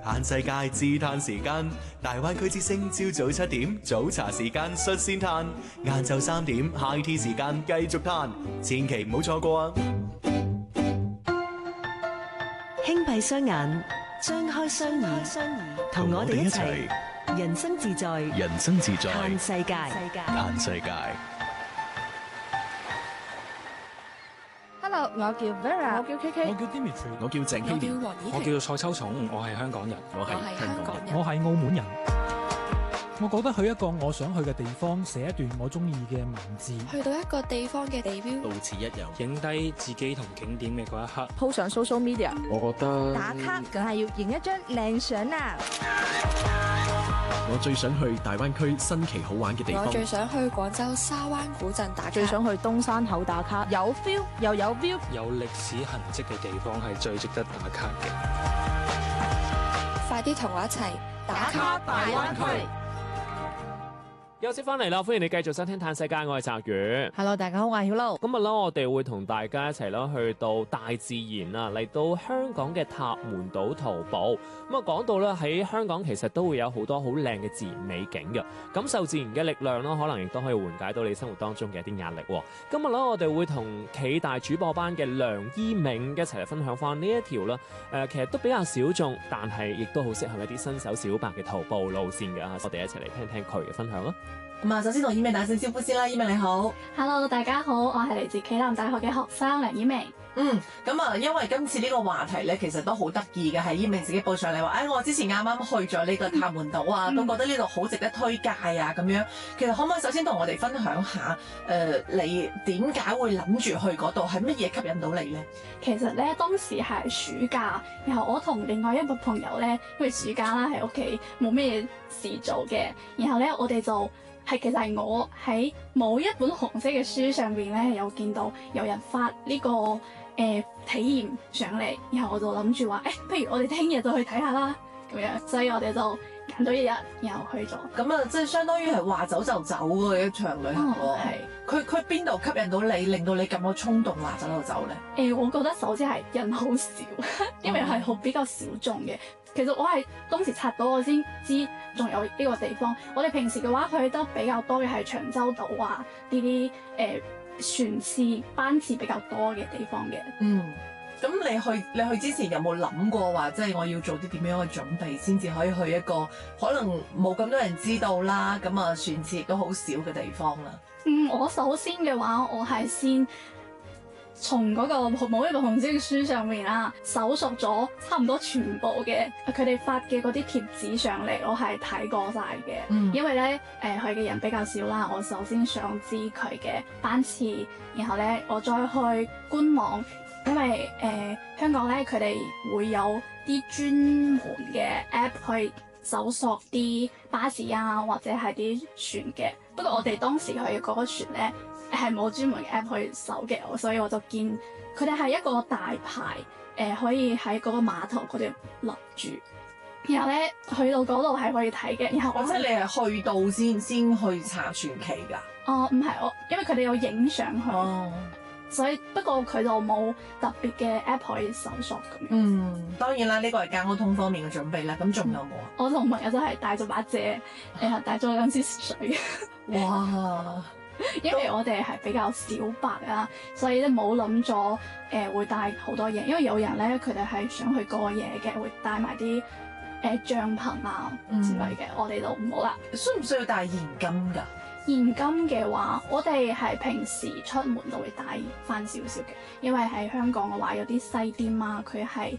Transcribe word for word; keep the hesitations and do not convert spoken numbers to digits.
嘆世界自嘆時間，大灣區之聲朝早七點早茶時間率先嘆，晏晝三點 high tea 時間繼續嘆，千祈唔好錯過啊！ 輕閉雙眼，張開雙耳，同我哋一齊人生自在， 人生自在嘆世界。 嘆世界。 Hello，我叫 Vera，我叫 K K， 我叫 Dimitri， 我叫鄭希廉， 我叫蔡秋松，我係香港人， 我係香港人， 我係澳門人。我覺得去一個我想去嘅地方，寫一段我中意嘅文字， 去到一個地方嘅地標， 到此一遊， 影低自己同景點嘅嗰一刻， 鋪上 social media。 我覺得打卡梗係要影一張靚相啊！ 我最想去大灣區新奇好玩嘅地方， 我最想去廣州沙灣古鎮打卡，最想去東山口打卡，有 feel 又有 view， 有歷史痕跡嘅地方係最值得打卡嘅。 快啲同我一齊打卡大灣區！ 休息翻嚟啦，歡迎你繼續收聽《嘆世界》，我係澤宇。 Hello， 大家好，我係曉露。 今日咧，我哋會同大家一齊啦，去到大自然啊，嚟到香港嘅塔門島徒步。咁啊，講到咧喺香港，其實都會有好多好靚嘅自然美景嘅，感受自然嘅力量啦，可能亦都可以緩解到你生活當中嘅一啲壓力。今日咧，我哋會同暨大主播班嘅梁依銘一齊嚟分享翻呢一條啦。誒，其實都比較小眾，但係亦都好適合一啲新手小白嘅徒步路線嘅。我哋一齊嚟聽聽佢嘅分享啦。 咁啊，首先同依銘打聲招呼先啦，依銘你好。 Hello， 大家好，我係嚟自暨南大學嘅學生梁依銘。 嗯，咁啊，因為今次呢個話題咧，其實都好得意嘅，係依銘自己報上嚟話，哎，我之前啱啱去咗呢個塔門島啊，都覺得呢度好值得推介啊，咁樣。其實可唔可以首先同我哋分享下，誒、呃，你點解會諗住去嗰度，係乜嘢吸引到你咧？ 其實咧，當時係暑假，然後我同另外一個朋友咧，因為暑假啦喺屋企冇咩事做嘅，然後咧我哋就。係，其實係我喺某一本紅色嘅書上邊咧，有見到有人發呢、這個誒、呃、體驗上嚟，然後我就諗住話，誒、欸，不如我哋聽日就去睇下啦，咁樣，所以我哋就揀咗一日，然後去咗。 咁啊，即係相當於係話走就走嘅一場旅行喎。係、嗯，佢佢邊度吸引到你，令到你咁有衝動話走就走咧？誒、 呃，我覺得首先係人好少，因為係好比較小眾嘅。其實我係當時刷到我先知仲有呢個地方。我哋平時嘅話去得比較多嘅係長洲島啊，呢啲誒船次班次比較多嘅地方嘅。 嗯，咁你去你去之前有冇諗過話，即係我要做啲點樣嘅準備，先至可以去一個可能冇咁多人知道啦，咁啊船次亦都好少嘅地方啦？ 嗯，我首先嘅話，我係先。從嗰個某一個紅色嘅書上面啦，搜索咗差唔多全部嘅佢哋發嘅嗰啲貼紙上嚟，我係睇過晒嘅。嗯、因為咧誒佢嘅人比較少啦，我首先想知佢嘅班次，然後咧我再去官網，因為誒、呃、香港咧佢哋會有啲專門嘅 app 去搜索啲巴士啊或者係啲船嘅。不過我哋當時去嘅嗰個船咧，係冇專門嘅 app 去搜嘅，所以我就見佢哋係一個大牌，誒、呃、可以喺嗰個碼頭嗰度立住，然後咧去到嗰度係可以睇嘅。然後我即係你係去到先先去查傳奇㗎？ 哦，唔係我，因為佢哋有影相去， 哦、 所以不過佢就冇特別嘅 app 可以搜索咁樣。 嗯，當然啦，呢、這個係交通方面嘅準備啦。咁仲有冇啊？ 我同朋友都係帶咗把遮，然後帶咗兩支水。 哇！ 因為我哋係比較小白啊，所以咧冇諗咗誒會帶好多嘢。因為有人咧佢哋係想去過夜嘅，會帶埋啲誒帳篷啊之類嘅。嗯、我哋就唔好啦。 需唔需要帶現金㗎？ 現金嘅話，我哋係平時出門都會帶翻少少嘅，因為喺香港嘅話有啲西店啊，佢係